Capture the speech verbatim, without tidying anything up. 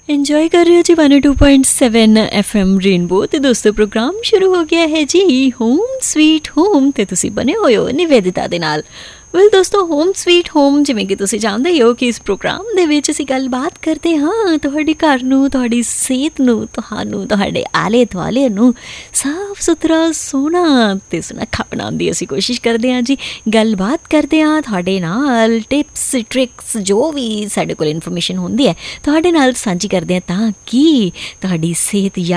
Enjoy ਕਰ ਰਹੇ ਹੋ ਜੀ one two point seven F M rainbow. ਤੇ ਦੋਸਤੋ ਪ੍ਰੋਗਰਾਮ ਸ਼ੁਰੂ ਹੋ ਗਿਆ ਹੈ ਜੀ ਹੋਮ ਸਵੀਟ ਹੋਮ, ਤੇ ਤੁਸੀਂ ਬਣੇ ਹੋਏ ਹੋ ਨਿਵੇਦਿਤਾ ਦੇ ਨਾਲ। ਵੈਲ ਦੋਸਤੋ, ਹੋਮ ਸਵੀਟ ਹੋਮ ਜਿਵੇਂ ਕਿ ਤੁਸੀਂ ਜਾਣਦੇ ਹੀ ਹੋ ਕਿ ਇਸ ਪ੍ਰੋਗਰਾਮ ਦੇ ਵਿੱਚ ਅਸੀਂ ਗੱਲਬਾਤ ਕਰਦੇ ਹਾਂ ਤੁਹਾਡੇ ਘਰ ਨੂੰ, ਤੁਹਾਡੀ ਸਿਹਤ ਨੂੰ, ਤੁਹਾਨੂੰ, ਤੁਹਾਡੇ ਆਲੇ ਦੁਆਲੇ ਨੂੰ ਸਾਫ ਸੁਥਰਾ, ਸੋਹਣਾ ਅਤੇ ਸੁਨੱਖਾ ਬਣਾਉਣ ਦੀ ਅਸੀਂ ਕੋਸ਼ਿਸ਼ ਕਰਦੇ ਹਾਂ ਜੀ। ਗੱਲਬਾਤ ਕਰਦੇ ਹਾਂ ਤੁਹਾਡੇ ਨਾਲ, ਟਿਪਸ ਟ੍ਰਿਕਸ ਜੋ ਵੀ ਸਾਡੇ ਕੋਲ ਇਨਫੋਰਮੇਸ਼ਨ ਹੁੰਦੀ ਹੈ ਤੁਹਾਡੇ ਨਾਲ ਸਾਂਝੀ ਕਰਦੇ ਹਾਂ, ਤਾਂ ਕਿ ਤੁਹਾਡੀ ਸਿਹਤ